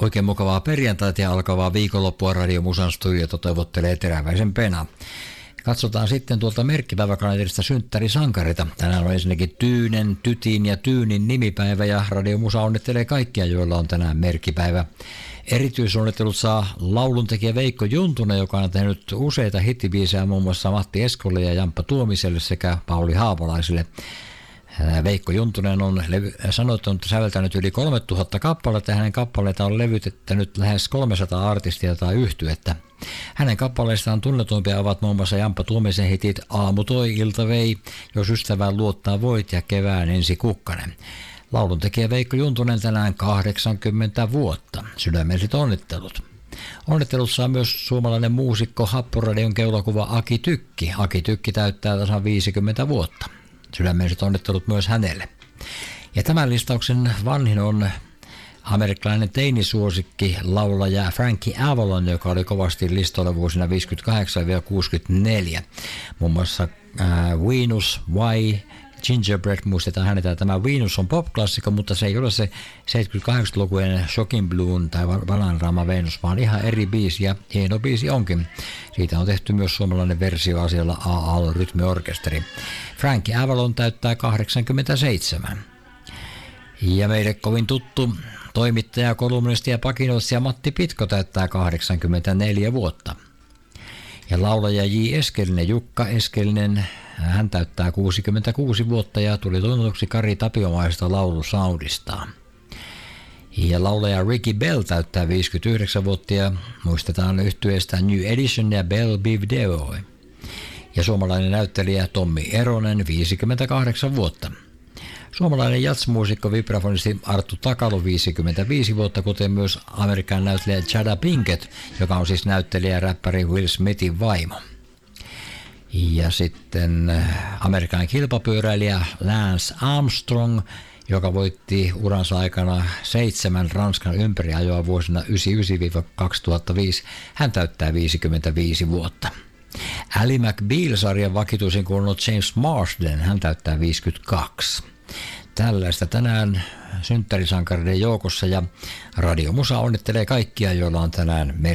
Oikein mukavaa perjantaita ja alkavaa viikonloppua Radio Musan studiota toivottelee Teräväisen Pena. Katsotaan sitten tuolta merkkipäiväkalenterista synttärisankarita. Tänään on ensinnäkin Tyynen, Tytin ja Tyynin nimipäivä ja Radio Musa onnittelee kaikkia, joilla on tänään merkkipäivä. Erityisonnittelut saa lauluntekijä Veikko Juntunen, joka on tehnyt useita hittibiisejä muun muassa Matti Eskolle ja Jamppa Tuomiselle sekä Pauli Haapalaiselle. Veikko Juntunen on sanoittanut säveltänyt yli 3000 kappaletta ja hänen kappaleita on levytettänyt lähes 300 artistia tai yhtyettä. Hänen kappaleistaan tunnetuimpia ovat muun muassa Jamppa Tuomisen hitit Aamu toi, ilta vei, Jos ystävään luottaa voit ja Kevään ensi kukkanen. Lauluntekijä Veikko Juntunen tänään 80 vuotta. Sydämelliset onnittelut. Onnittelut saa myös suomalainen muusikko Happoradion keulakuva Aki Tykki. Aki Tykki täyttää tasan 50 vuotta. Sydämelliset onnittelut myös hänelle. Ja tämän listauksen vanhin on amerikkalainen teinisuosikki laulaja Frankie Avalon, joka oli kovasti listoilla vuosina 58-64. Muun muassa Venus, Why, Gingerbread muistetaan häntä. Tämä Venus on pop-klassikko, mutta se ei ole se 78-lukujen Shocking Blue tai Bananarama Venus, vaan ihan eri biisi ja hieno biisi onkin. Siitä on tehty myös suomalainen versio asialla AAL-rytmiorkesteri. Frankie Avalon täyttää 87. Ja meille kovin tuttu toimittaja, kolumnisti ja pakinoitsija Matti Pitko täyttää 84 vuotta. Ja laulaja J. Eskelinen, Jukka Eskelinen, hän täyttää 66 vuotta ja tuli tunnetuksi Kari Tapiomaisesta laulusoundistaan. Ja laulaja Ricky Bell täyttää 59 vuotta ja muistetaan yhtyeestä New Edition ja Bell Biv DeVoe. Ja suomalainen näyttelijä Tommi Eronen 58 vuotta. Suomalainen jazzmuusikko vibrafonisti Arttu Takalo 55 vuotta, kuten myös Amerikan näyttelijä Jada Pinkett, joka on siis näyttelijä ja räppäri Will Smithin vaimo. Ja sitten Amerikan kilpapyöräilijä Lance Armstrong, joka voitti uransa aikana 7 Ranskan ympäriajoa vuosina 1999-2005. Hän täyttää 55 vuotta. Ally McBeal-sarjan vakituisin kuulunut James Marsden, hän täyttää 52. Tällaista tänään synttärisankariden joukossa ja Radio Musa onnittelee kaikkia, joilla on tänään